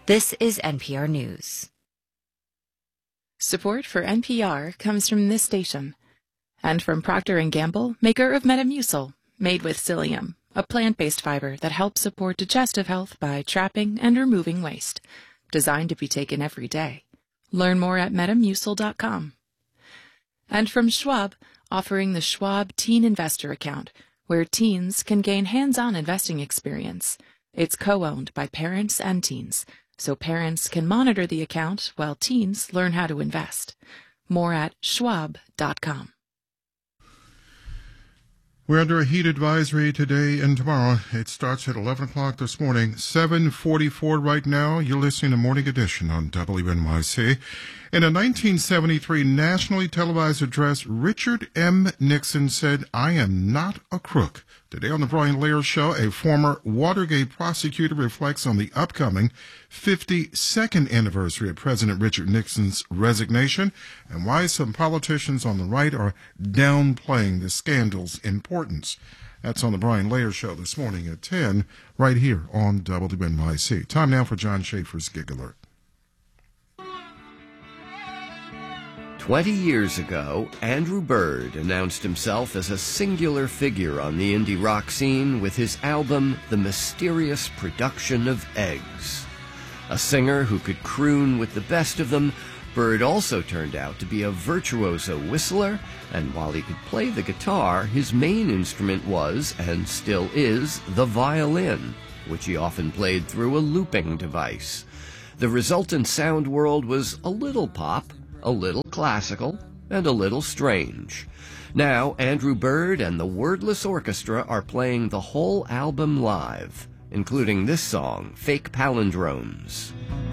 This is NPR News. Support for NPR comes from this station and from Procter & Gamble, maker of Metamucil, made with psyllium, a plant-based fiber that helps support digestive health by trapping and removing waste. Designed to be taken every day. Learn more at metamucil.com. And from Schwab, offering the Schwab Teen Investor Account, where teens can gain hands-on investing experience. It's co-owned by parents and teens, so parents can monitor the account while teens learn how to invest. More at schwab.com. We're under a heat advisory today and tomorrow. It starts at 11 o'clock this morning, 7:44 right now. You're listening to Morning Edition on WNYC. In a 1973 nationally televised address, Richard M. Nixon said, "I am not a crook." Today on the Brian Lehrer Show, a former Watergate prosecutor reflects on the upcoming 52nd anniversary of President Richard Nixon's resignation and why some politicians on the right are downplaying the scandal's importance. That's on the Brian Lehrer Show this morning at 10, right here on WNYC. Time now for John Schaefer's Gig Alert. 20 years ago, Andrew Bird announced himself as a singular figure on the indie rock scene with his album, The Mysterious Production of Eggs. A singer who could croon with the best of them, Bird also turned out to be a virtuoso whistler, and while he could play the guitar, his main instrument was, and still is, the violin, which he often played through a looping device. The resultant sound world was a little pop, a little classical, and a little strange. Now, Andrew Bird and the Wordless Orchestra are playing the whole album live, including this song, Fake Palindromes.